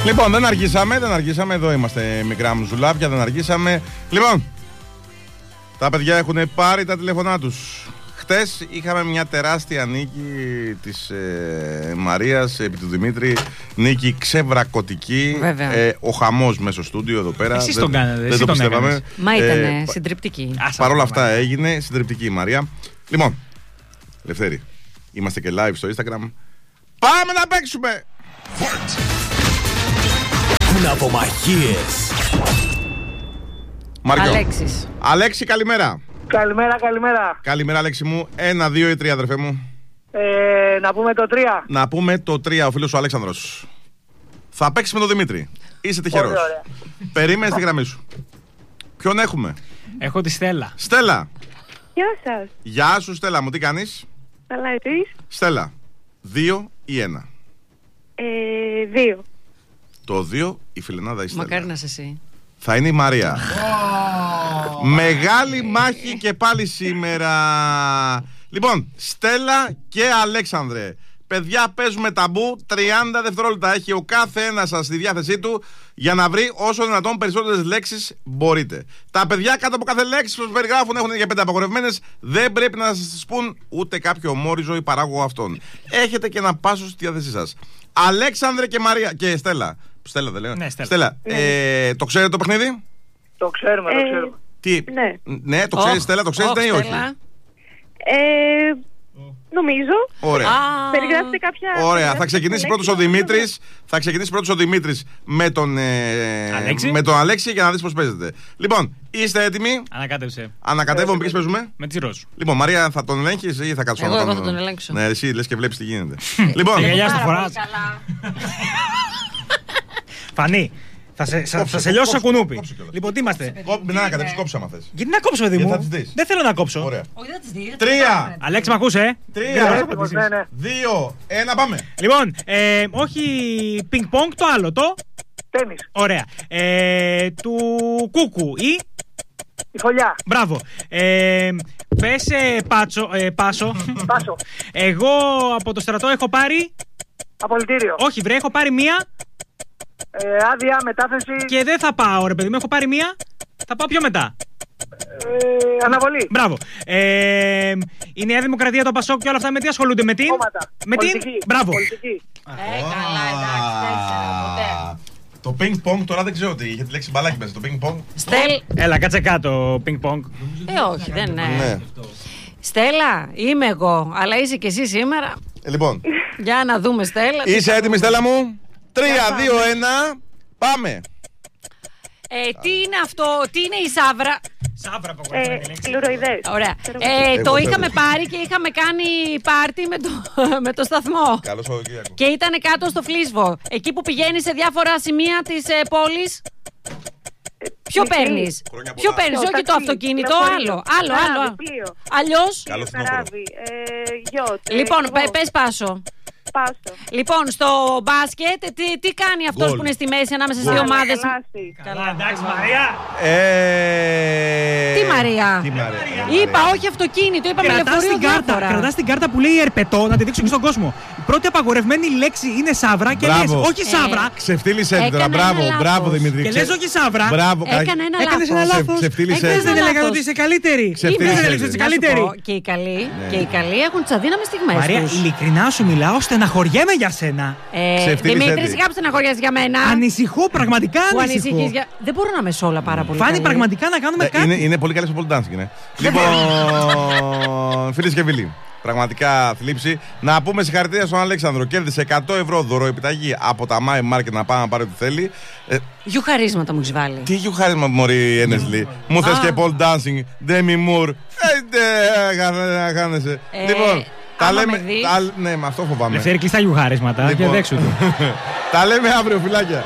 Λοιπόν, δεν αργήσαμε. Εδώ είμαστε, μικρά μου ζουλάπια, δεν αργήσαμε. Λοιπόν, τα παιδιά έχουν πάρει τα τηλέφωνά τους. Χτες είχαμε μια τεράστια νίκη της Μαρίας επί του Δημήτρη. Νίκη ξεβρακωτική. Ο χαμός μέσα στο στούντιο εδώ πέρα. Εσείς τον κάνατε, δεν το πιστεύαμε. Μα ήταν συντριπτική. Παρ' όλα αυτά έγινε συντριπτική η Μαρία. Λοιπόν, Λευτέρη, είμαστε και live στο Instagram. Πάμε να παίξουμε! Ναυμαχίες. Αλέξης. Αλέξη, καλημέρα. Καλημέρα. Καλημέρα, Αλέξη μου. 1, 2 ή 3, αδερφέ μου. Να πούμε το 3. Να πούμε το 3, ο φίλος ο Αλέξανδρος. Θα παίξεις με τον Δημήτρη. Είσαι τυχερός. Περίμενε στη γραμμή σου. Ποιον έχουμε? Έχω τη Στέλλα. Στέλλα. Γεια σας. Γεια σου, Στέλλα μου, τι κάνεις? Καλά, εσείς? Στέλλα, 2 ή 1? 2. Το 2, η φιλενάδα η Στέλλα. Μακάρι να είσαι εσύ. Θα είναι η Μαρία. Μεγάλη μάχη και πάλι σήμερα. Λοιπόν, Στέλλα και Αλέξανδρε. Παιδιά, παίζουμε ταμπού. 30 δευτερόλεπτα έχει ο κάθε ένας σας στη διάθεσή του για να βρει όσο δυνατόν περισσότερες λέξεις μπορείτε. Τα παιδιά κάτω από κάθε λέξη που περιγράφουν έχουν για 5 απαγορευμένες. Δεν πρέπει να σας πούν ούτε κάποιο ομόριζο ή παράγωγο αυτών. Έχετε και ένα πάσο στη διάθεσή σας. Αλέξανδρε και Μαρία και Στέλλα. Στέλλα δεν λέω. Ναι, Στέλλα. Το ξέρετε το παιχνίδι? Το ξέρουμε. Τι? Ναι, το ξέρεις, Στέλλα, το ξέρεις ή όχι? Νομίζω. Ωραία. Περιγράφετε κάποια. Ωραία, θα ξεκινήσει πρώτος ο Δημήτρης. Θα ξεκινήσει πρώτος ο Δημήτρης με τον Αλέξη για να δεις πώς παίζετε. Λοιπόν, είστε έτοιμοι? Ανακάτευσε. Ανακατεύουμε, ποιες παίζουμε? Με τη Ροζ. Λοιπόν, Μαρία, θα τον ελέγχεις ή θα κάτσω? Εγώ θα τον ελέγξω. Ναι, εσύ λες και βλέπεις τι γίνεται. Λοιπόν, γυαλιά στο φοράς. Φανή. Θα σε λιώσω σαν κουνούπι. Λοιπόν, τι είμαστε? Μην ανακατεύεις, κόψε άμα θες. Γιατί να κόψω, παιδί μου? Δεν θέλω να κόψω. Ωραία. Όχι, δεν τις δει. 3, Αλέξη, μ' ακούσε? 3, 2, 1, πάμε. Λοιπόν, όχι πινκ-πονγκ, το άλλο, το. Τένις. Ωραία. Του κούκου ή. Η φωλιά. Μπράβο. Πες πάσο. Πάσο. Εγώ από το στρατό έχω πάρει. Απολυτήριο. Όχι, βρε, έχω πάρει μία. Άδεια, μετάθεση. Και δεν θα πάω, ρε παιδί μου, έχω πάρει μία. Θα πάω πιο μετά. Αναβολή. Μπράβο. Η Νέα Δημοκρατία, το Πασόκ και όλα αυτά με τι ασχολούνται? Με την. Κόμματα. Με την. Μπράβο. Πολιτική. Καλά, εντάξει, δεν ξέρω ποτέ. Το ping-pong τώρα δεν ξέρω τι. Είχε τη λέξη μπαλάκι μέσα. Το ping-pong. Έλα, κάτσε κάτω, πινκ-πονγκ. Όχι, δεν είναι. Ναι. Στέλλα, είμαι εγώ, αλλά είσαι και εσύ σήμερα. Λοιπόν, Για να δούμε, Στέλλα. είσαι έτοιμη, Στέλλα μου? 3, 2, 1, πάμε. Τι είναι αυτό, τι είναι η Σάβρα? Σάβρα, Λουροειδές. Ωραία. Το είχαμε πάρει και είχαμε κάνει πάρτι με το σταθμό. Καλώς Σαββατοκύριακο. Και ήταν κάτω στο Φλίσβο. Εκεί που πηγαίνει σε διάφορα σημεία της πόλης. Ποιο παίρνεις? Ποιο παίρνεις? Όχι το αυτοκίνητο, άλλο. Αλλιώς. Καλό φθινόπωρο. Λοιπόν, πες πάσο. Πάσο. Λοιπόν, στο μπάσκετ, τι κάνει αυτός Γκολ. που είναι στη μέση ανάμεσα στις δύο ομάδες? Καλά, εντάξει, Μαρία. Τι Μαρία? Είπα όχι αυτοκίνητο, είπα λεωφορείο διάφορα. Κρατάς την κάρτα που λέει ερπετό, να τη δείξω και στον κόσμο. Η πρώτη απαγορευμένη λέξη είναι Σάβρα και λες όχι Σάβρα. Ξεφτύλισε την τώρα, μπράβο Δημήτρη. Και λες όχι Σάβρα. Μπράβο, Έκανα ένα λάθος. Ξεφτύλισε. Δεν έλεγα ότι είσαι καλύτερη. Ξεφτύλισε. Δεν έλεγα ότι είσαι καλύτερη. Και οι καλοί έχουν τις αδύναμες στιγμές Μαρία, τους. ειλικρινά σου μιλάω, στεναχωριέμαι για σένα. Δημήτρη, σιγά που στεναχωριέσαι για μένα. Ανησυχώ, πραγματικά Που ανησυχώ. ανησυχείς για... Δεν μπορώ να είμαι σε όλα πάρα πολύ. Φάνη, καλή. πραγματικά να κάνουμε κάτι. Είναι πολύ καλή στο pole dancing, ναι. Λοιπόν, φίλες και φίλοι, πραγματικά θλίψη. Να πούμε συγχαρητήρια στον Αλέξανδρο. Κέρδισε 100 ευρώ δωροεπιταγή από τα My Market να πάει να πάρει ό,τι θέλει. Γιου χαρίσματα μου έχεις βάλει. Τι γιου χάρισμα, μωρή Ένεσλι. Μου θες και pole dancing, Demi Moore. Χάνεσαι. Λοιπόν, τα λέμε. Ναι, με αυτό φοβάμαι. Λευτέρη, κλειστά γιουχάρισματα και δέξου του. Τα λέμε αύριο, φιλάκια.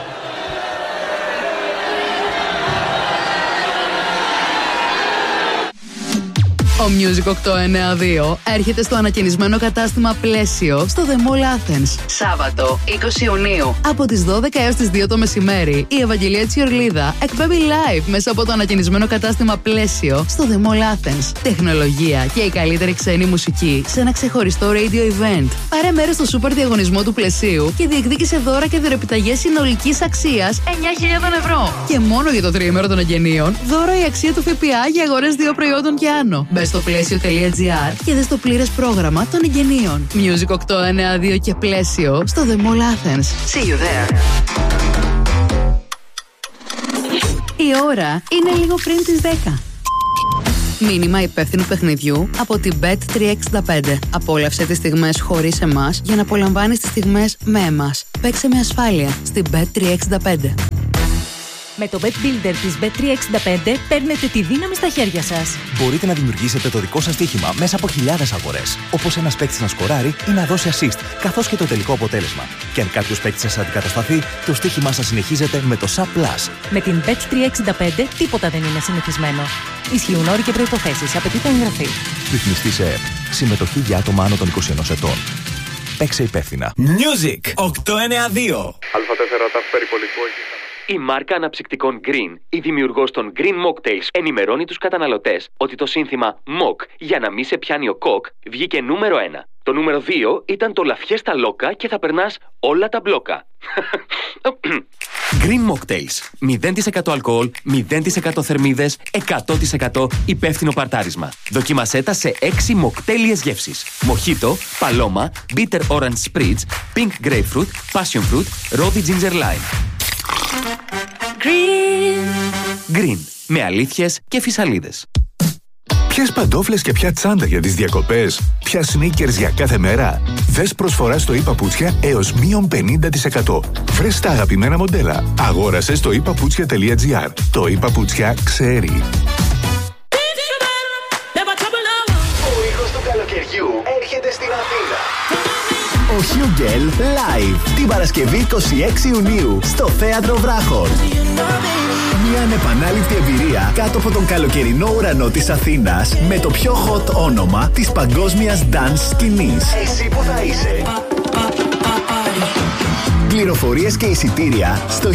Ο Music 892 έρχεται στο ανακαινισμένο κατάστημα Πλαίσιο στο The Mall Athens. Σάββατο 20 Ιουνίου από τις 12 έως τις 2 το μεσημέρι η Ευαγγελία Τσιορλίδα εκπέμπει live μέσα από το ανακαινισμένο κατάστημα Πλαίσιο στο The Mall Athens. Τεχνολογία και η καλύτερη ξένη μουσική σε ένα ξεχωριστό radio event. Πάρε μέρος στο σούπερ διαγωνισμό του Πλαισίου και διεκδίκησε δώρα και δωρεπιταγές συνολικής αξίας 9.000 ευρώ. Και μόνο για το τριήμερο των εγγενείων, δώρα η αξία του ΦΠΑ για αγορές 2 προϊόντων και άνω. Μπες στο πλαίσιο.gr και δες το πλήρες πρόγραμμα των εγγενείων. Music 892 και Πλαίσιο στο The Mall Athens. See you there. Η ώρα είναι λίγο πριν τις 10. Μήνυμα υπεύθυνου παιχνιδιού από την Bet365. Απόλαυσε τις στιγμές χωρίς εμάς για να απολαμβάνεις τις στιγμές με εμάς. Παίξε με ασφάλεια στην Bet365. Με το Bet Builder της Bet365 παίρνετε τη δύναμη στα χέρια σας. Μπορείτε να δημιουργήσετε το δικό σας στοίχημα μέσα από χιλιάδες αγορές. Όπως ένας παίκτης να σκοράρει ή να δώσει assist, καθώς και το τελικό αποτέλεσμα. Και αν κάποιος παίκτης σας αντικατασταθεί, το στοίχημά σας συνεχίζεται με το SAP Plus. Με την Bet365 τίποτα δεν είναι συνηθισμένο. Ισχύουν όροι και προϋποθέσεις. Απαιτείται εγγραφή. Ρυθμιστή σε ΕΕΠ. Συμμετοχή για άτομα άνω των 21 ετών. Παίξε υπεύθυνα. Music 892. Α4 τάφ περιπολικό. Η μάρκα αναψυκτικών Green, η δημιουργός των Green Mocktails, ενημερώνει τους καταναλωτές ότι το σύνθημα Mock για να μην σε πιάνει ο κοκ βγήκε νούμερο 1. Το νούμερο 2 ήταν το Λαφιέστα Λόκα και θα περνάς όλα τα μπλόκα. Green Mocktails. 0% αλκοόλ, 0% θερμίδες, 100% υπεύθυνο παρτάρισμα. Δοκίμασέ τα σε 6 μοκτέλιες γεύσεις. Μοχίτο, παλώμα, bitter orange spritz, pink grapefruit, passion fruit, rosy ginger lime. Green. Με αλήθειες και φυσαλίδες. Ποιες παντόφλες και ποια τσάντα για τις διακοπές, ποια sneakers για κάθε μέρα. Δες προσφορά στο ePaputsια έως μείον 50%. Βρες τα αγαπημένα μοντέλα. Αγόρασε στο ePaputsια.gr. Το ePaputsια ξέρει. Ο ήχος του καλοκαιριού έρχεται στην Αθήνα. Ο Hugel Live την Παρασκευή 26 Ιουνίου στο Θέατρο Βράχων. Μια ανεπανάληπτη εμπειρία κάτω από τον καλοκαιρινό ουρανό της Αθήνας με το πιο hot όνομα της παγκόσμιας dance σκηνής. Εσύ που θα είσαι. Πληροφορίες και εισιτήρια στο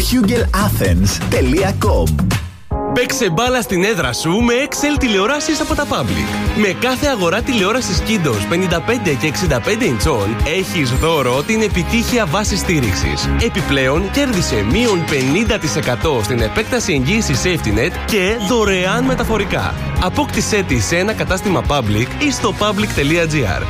hugelathens.com. Παίξε μπάλα στην έδρα σου με Excel τηλεοράσεις από τα Public. Με κάθε αγορά τηλεόρασης Kindos 55 και 65 ιντσών έχεις δώρο την επιτύχεια βάση στήριξης. Επιπλέον κέρδισε μείον 50% στην επέκταση εγγύησης SafetyNet και δωρεάν μεταφορικά. Απόκτησέ τη σε ένα κατάστημα Public ή στο public.gr.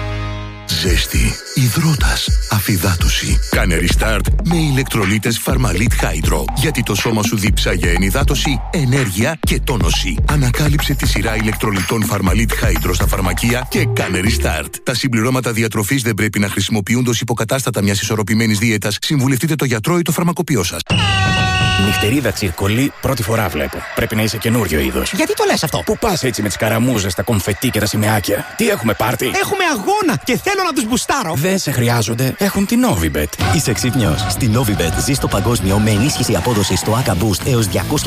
Ζέστη, υδρότας, αφυδάτωση. Κάνε restart με ηλεκτρολίτες Pharmalit Hydro. Γιατί το σώμα σου διψά για ενυδάτωση, ενέργεια και τόνωση. Ανακάλυψε τη σειρά ηλεκτρολιτών Pharmalit Hydro στα φαρμακεία και κάνε restart. Τα συμπληρώματα διατροφής δεν πρέπει να χρησιμοποιούνται ως υποκατάστατα μιας ισορροπημένης δίαιτας. Συμβουλευτείτε το γιατρό ή το φαρμακοποιό σας. Νυχτερίδα τσιρκολί, πρώτη φορά βλέπω. Πρέπει να είσαι καινούριο είδος. Γιατί το λες αυτό? Πού πας έτσι με τις καραμούζες, τα κομφετί και τα σημαίακια? Τι έχουμε πάρτι? Έχουμε αγώνα και θέλω να τους μπουστάρω. Δεν σε χρειάζονται, έχουν την Novibet. Είσαι ξύπνιος? Στη Novibet ζεις το παγκόσμιο με ενίσχυση απόδοσης στο ACA Boost έως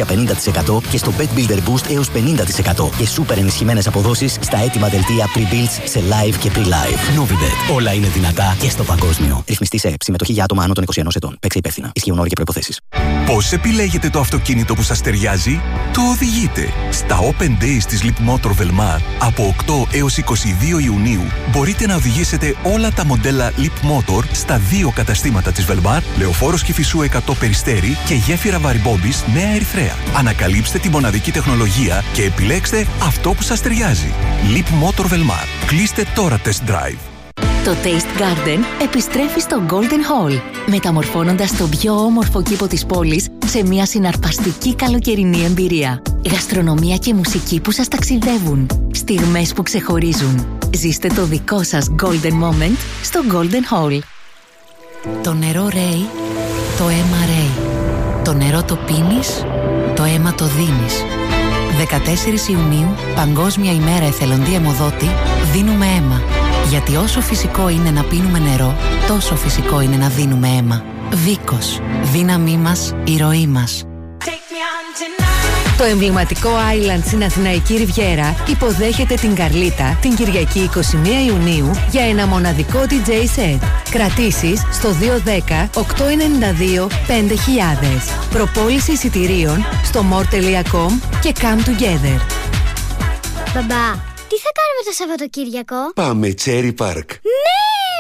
250% και στο Bet Builder Boost έως 50% και σούπερ ενισχυμένες αποδόσεις στα έτοιμα δελτία pre-builds σε live και pre-live. Novibet. Όλα είναι δυνατά και στο παγκόσμιο. Ρυθμιστή σε συμμετοχή για άτομα άνω των 21 ετών. Παίξε υπεύθυνα. Ισχύουν όροι και προϋποθέσεις. Πώς επιλέγετε το αυτοκίνητο που σας ταιριάζει? Το οδηγείτε. Στα Open Days της Leapmotor Velmar από 8 έως 22 Ιουνίου μπορείτε να οδηγήσετε όλα τα μοντέλα Leapmotor στα 2 καταστήματα της Velmar, Λεωφόρος Κηφισού 100 Περιστέρι και Γέφυρα Βαρυμπόμπης Νέα Ερυθρέα. Ανακαλύψτε τη μοναδική τεχνολογία και επιλέξτε αυτό που σας ταιριάζει. Leapmotor Velmar. Κλείστε τώρα test drive. Το Taste Garden επιστρέφει στο Golden Hall, μεταμορφώνοντας τον πιο όμορφο κήπο της πόλης σε μια συναρπαστική καλοκαιρινή εμπειρία. Γαστρονομία και μουσική που σας ταξιδεύουν, στιγμές που ξεχωρίζουν. Ζήστε το δικό σας Golden Moment στο Golden Hall. Το νερό ρέει, το αίμα ρέει. Το νερό το πίνεις, το αίμα το δίνεις. 14 Ιουνίου, Παγκόσμια ημέρα εθελοντή αιμοδότη, δίνουμε αίμα. Γιατί όσο φυσικό είναι να πίνουμε νερό, τόσο φυσικό είναι να δίνουμε αίμα. Βίκος. Δύναμή μας, η ροή μας. Take me on tonight. Το εμβληματικό Island στην Αθηναϊκή Ριβιέρα υποδέχεται την Καρλίτα την Κυριακή 21 Ιουνίου για ένα μοναδικό DJ set. Κρατήσεις στο 210-892-5000. Προπόληση εισιτηρίων στο more.com και come together. Μπαμπά, τι θα κάνουμε το Σαββατοκύριακο? Πάμε Cherry Park. Ναι!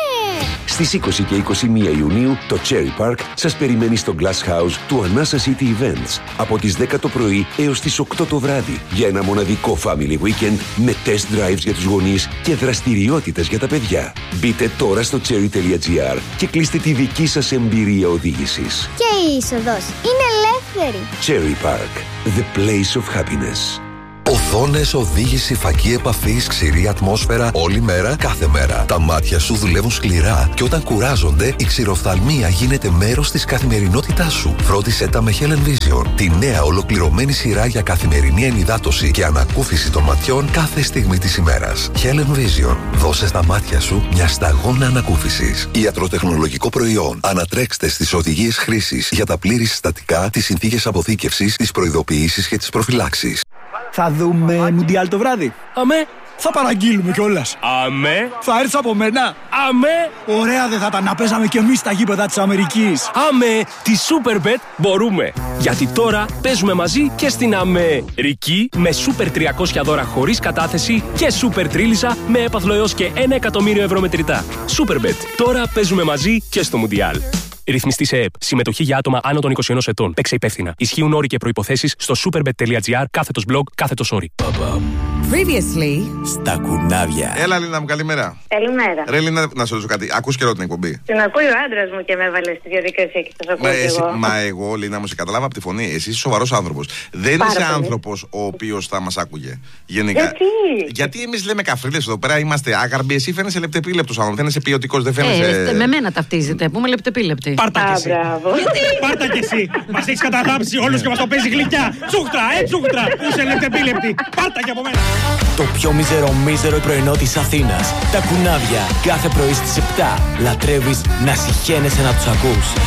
Στις 20 και 21 Ιουνίου το Cherry Park σας περιμένει στο Glass House του Anasa City Events από τις 10 το πρωί έως τις 8 το βράδυ για ένα μοναδικό family weekend με test drives για τους γονείς και δραστηριότητες για τα παιδιά. Μπείτε τώρα στο cherry.gr και κλείστε τη δική σας εμπειρία οδήγησης. Και η είσοδος είναι ελεύθερη. Cherry Park, the place of happiness. Οθόνες, οδήγηση, φακή επαφής, ξηρή ατμόσφαιρα όλη μέρα, κάθε μέρα. Τα μάτια σου δουλεύουν σκληρά και όταν κουράζονται, η ξηροφθαλμία γίνεται μέρος της καθημερινότητάς σου. Φρόντισε τα με Helen Vision, τη νέα ολοκληρωμένη σειρά για καθημερινή ενυδάτωση και ανακούφιση των ματιών κάθε στιγμή της ημέρας. Helen Vision, δώσε στα μάτια σου μια σταγόνα ανακούφισης. Ιατροτεχνολογικό προϊόν. Ανατρέξτε στις οδηγίες χρήσης για τα πλήρη συστατικά, τις συνθήκες αποθήκευσης, τις προειδοποιήσεις και τις προφυλάξεις. Θα δούμε Μουντιάλ το βράδυ. Αμέ. Θα παραγγείλουμε κιόλας. Αμέ. Θα έρθεις από μένα. Αμέ. Ωραία δεν θα ήταν να παίζαμε κι εμείς στα γήπεδα της Αμερικής. Αμέ. Τη Superbet μπορούμε. Γιατί τώρα παίζουμε μαζί και στην Αμερική με Super 300 δώρα χωρίς κατάθεση και Super Τρίλισσα με έπαθλο έως και 1 εκατομμύριο ευρώ μετρητά. Superbet. Τώρα παίζουμε μαζί και στο Μουντιάλ. Ρυθμιστή σε ΕΕΠ. Συμμετοχή για άτομα άνω των 21 ετών. Παίξε υπεύθυνα. Ισχύουν όροι και προϋποθέσεις στο superbet.gr/blog/όροι. Previously στα κουνάβια. Έλα, Λίνα μου, καλημέρα. Καλημέρα. Ρε, Λίνα, να σε ρωτήσω κάτι. Ακούς καιρό την εκπομπή? Την ακούει ο άντρας μου και με έβαλε στη διαδικασία και σας ακούω εγώ. Μα εγώ, Λίνα μου, σε καταλάβα από τη φωνή. Εσύ είσαι σοβαρός άνθρωπος. Δεν είσαι άνθρωπος ο οποίος θα μας άκουγε. Γενικά. Γιατί εμείς λέμε καφρίλες εδώ πέρα, είμαστε άγαρμποι. Εσύ φαίνεσαι λεπτεπίλεπτος άνθρωπος. Φαίνεσαι ποιοτικός, δεν φαίνεσαι. Με μένα ταυτίζεται. Πούμε λεπτεπίλεπτη. Πάρτα κι εσύ. Πάρτα κι εσύ. Μας έχεις καταγράψει όλους και μας το παίζει γλυκιά. Τσούχτρα, τσούχτρα. Που είσαι λεπτεπίλεπτη. Πάρτα κι από μένα. Το πιο μίζερο πρωινό της Αθήνας. Τα κουνάβια. Κάθε πρωί στις 7. Λατρεύεις να συχαίνεσαι να τους ακούς.